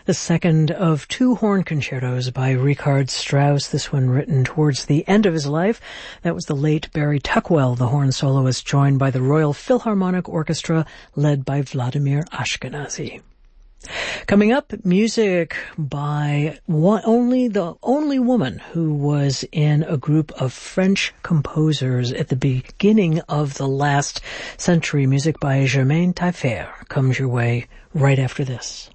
The second of two horn concertos by Richard Strauss, this one written towards the end of his life. That was the late Barry Tuckwell, the horn soloist, joined by the Royal Philharmonic Orchestra, led by Vladimir Ashkenazy. Coming up, music by the only woman who was in a group of French composers at the beginning of the last century. Music by Germaine Taillefer comes your way right after this.